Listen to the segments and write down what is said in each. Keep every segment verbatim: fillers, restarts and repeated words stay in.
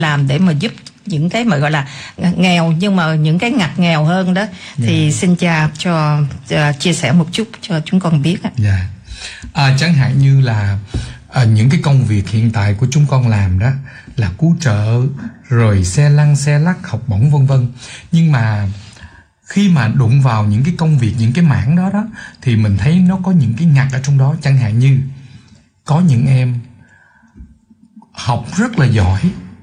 làm để mà giúp những cái mà gọi là nghèo nhưng mà những cái ngặt nghèo hơn đó. Thì yeah. xin cha cho uh, chia sẻ một chút cho chúng con biết. Dạ. Yeah. À, chẳng hạn như là à, những cái công việc hiện tại của chúng con làm đó là cứu trợ, rồi xe lăn xe lắc, học bổng vân vân. Nhưng mà khi mà đụng vào những cái công việc, những cái mảng đó đó, thì mình thấy nó có những cái ngặt ở trong đó. Chẳng hạn như có những em học rất là giỏi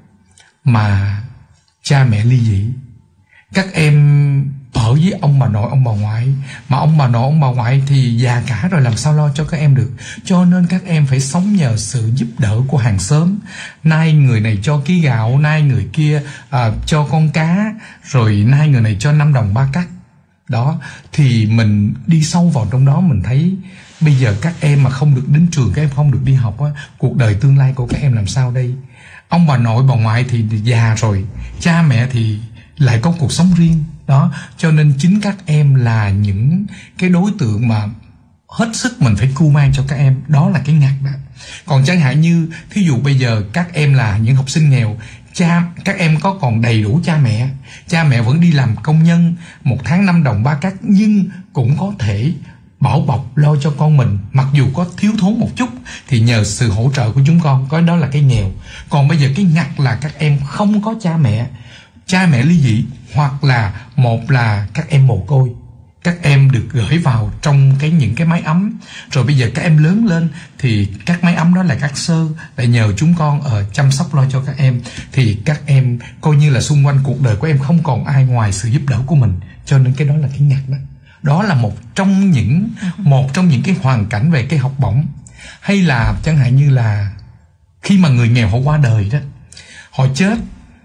mà cha mẹ ly dị. Các em ở với ông bà nội, ông bà ngoại, mà ông bà nội, ông bà ngoại thì già cả rồi, làm sao lo cho các em được. Cho nên các em phải sống nhờ sự giúp đỡ của hàng xóm. Nay người này cho ký gạo, nay người kia à, cho con cá, rồi nay người này cho năm đồng ba cắt. Đó, thì mình đi sâu vào trong đó, mình thấy bây giờ các em mà không được đến trường, các em không được đi học á, cuộc đời tương lai của các em làm sao đây? Ông bà nội, bà ngoại thì già rồi, cha mẹ thì lại có cuộc sống riêng. Đó, cho nên chính các em là những cái đối tượng mà hết sức mình phải cưu mang cho các em. Đó là cái ngặt đó. Còn chẳng hạn như thí dụ bây giờ các em là những học sinh nghèo, cha các em có còn đầy đủ cha mẹ, cha mẹ vẫn đi làm công nhân, một tháng năm đồng ba cắt, nhưng cũng có thể bảo bọc lo cho con mình, mặc dù có thiếu thốn một chút thì nhờ sự hỗ trợ của chúng con. Có đó là cái nghèo. Còn bây giờ cái ngặt là các em không có cha mẹ, cha mẹ ly dị, hoặc là một là các em mồ côi, các em được gửi vào trong cái những cái mái ấm, rồi bây giờ các em lớn lên thì các mái ấm đó là các sơ, lại nhờ chúng con ở uh, chăm sóc lo cho các em, thì các em coi như là xung quanh cuộc đời của em không còn ai ngoài sự giúp đỡ của mình. Cho nên cái đó là cái ngặt đó. Đó là một trong những một trong những cái hoàn cảnh về cái học bổng. Hay là chẳng hạn như là khi mà người nghèo họ qua đời đó, họ chết,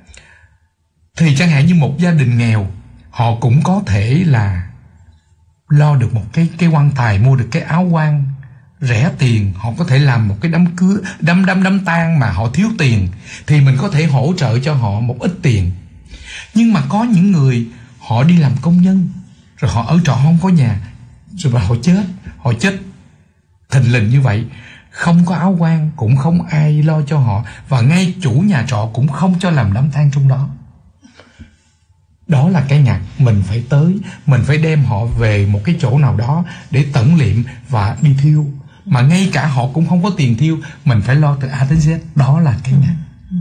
thì chẳng hạn như một gia đình nghèo, họ cũng có thể là lo được một cái cái quan tài, mua được cái áo quan rẻ tiền, họ có thể làm một cái đám cưới, đám đám đám tang mà họ thiếu tiền, thì mình có thể hỗ trợ cho họ một ít tiền. Nhưng mà có những người họ đi làm công nhân, rồi họ ở trọ không có nhà, rồi mà họ chết, họ chết thình lình như vậy, không có áo quan, cũng không ai lo cho họ, và ngay chủ nhà trọ cũng không cho làm đám tang trong đó. Đó là cái ngặt. Mình phải tới, mình phải đem họ về một cái chỗ nào đó để tẩn liệm và đi thiêu, mà ngay cả họ cũng không có tiền thiêu, mình phải lo từ A đến Z. Đó là cái ngặt.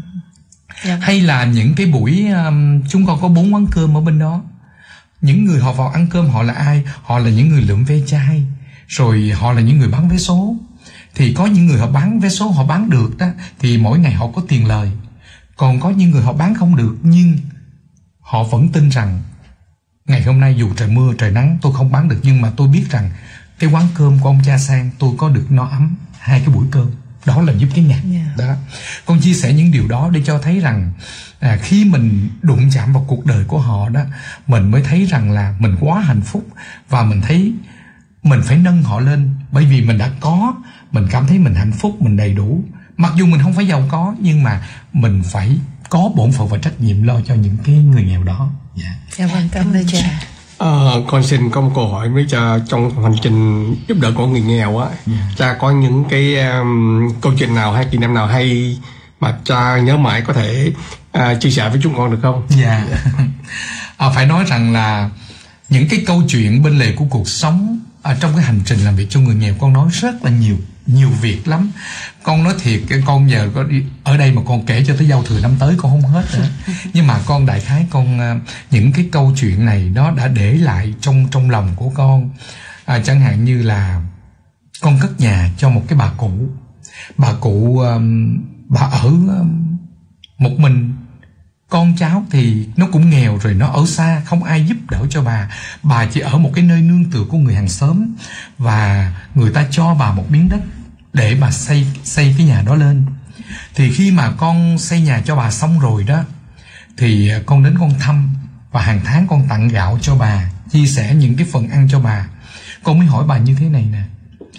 Yeah. Hay là những cái buổi um, chúng con có bốn quán cơm ở bên đó, những người họ vào ăn cơm họ là ai? Họ là những người lượm ve chai, rồi họ là những người bán vé số. Thì có những người họ bán vé số, họ bán được đó, thì mỗi ngày họ có tiền lời. Còn có những người họ bán không được, nhưng họ vẫn tin rằng ngày hôm nay dù trời mưa trời nắng tôi không bán được, nhưng mà tôi biết rằng cái quán cơm của ông cha Sang tôi có được no ấm hai cái buổi cơm. Đó là giúp cái ngặt. Yeah. Đó. Con chia sẻ những điều đó để cho thấy rằng à, khi mình đụng chạm vào cuộc đời của họ đó, mình mới thấy rằng là mình quá hạnh phúc, và mình thấy mình phải nâng họ lên, bởi vì mình đã có, mình cảm thấy mình hạnh phúc, mình đầy đủ. Mặc dù mình không phải giàu có, nhưng mà mình phải có bổn phận và trách nhiệm lo cho những cái người nghèo đó. Dạ. Dạ vâng, cảm ơn cha. À, con xin có một câu hỏi với cha. Trong hành trình giúp đỡ của người nghèo á, yeah. cha có những cái um, câu chuyện nào hay kỷ niệm nào hay mà cha nhớ mãi có thể uh, chia sẻ với chúng con được không? Dạ. Yeah. À, phải nói rằng là những cái câu chuyện bên lề của cuộc sống à, trong cái hành trình làm việc cho người nghèo, con nói rất là nhiều nhiều việc lắm. Con nói thiệt, cái con nhờ có đi ở đây mà con kể cho tới giao thừa năm tới con không hết nữa. Nhưng mà con đại khái con những cái câu chuyện này nó đã để lại trong trong lòng của con. À, chẳng hạn như là con cất nhà cho một cái bà cụ. Bà cụ um, bà ở um, một mình, con cháu thì nó cũng nghèo rồi, nó ở xa, không ai giúp đỡ cho bà. Bà chỉ ở một cái nơi nương tựa của người hàng xóm, và người ta cho bà một miếng đất để bà xây xây cái nhà đó lên. Thì khi mà con xây nhà cho bà xong rồi đó, thì con đến con thăm, và hàng tháng con tặng gạo cho bà, chia sẻ những cái phần ăn cho bà. Con mới hỏi bà như thế này nè: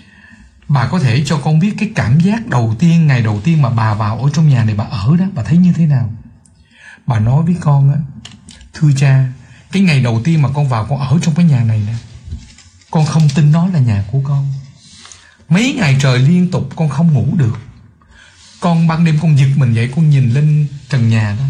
bà có thể cho con biết cái cảm giác đầu tiên, ngày đầu tiên mà bà vào ở trong nhà này bà ở đó, bà thấy như thế nào? Bà nói với con á: thưa cha, cái ngày đầu tiên mà con vào con ở trong cái nhà này nè, con không tin nó là nhà của con. Mấy ngày trời liên tục con không ngủ được. Con ban đêm con giật mình dậy, con nhìn lên trần nhà đó,